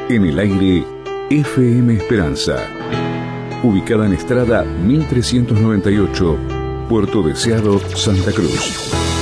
En el aire, FM Esperanza. Ubicada en Estrada 1398, Puerto Deseado, Santa Cruz.